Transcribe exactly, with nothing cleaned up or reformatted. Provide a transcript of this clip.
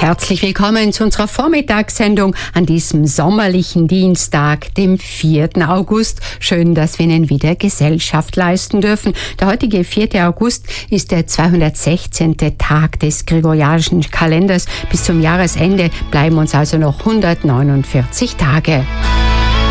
Herzlich willkommen zu unserer Vormittagssendung an diesem sommerlichen Dienstag, dem vierten August. Schön, dass wir Ihnen wieder Gesellschaft leisten dürfen. Der heutige vierte August ist der zweihundertsechzehnte Tag des gregorianischen Kalenders. Bis zum Jahresende bleiben uns also noch hundertneunundvierzig Tage.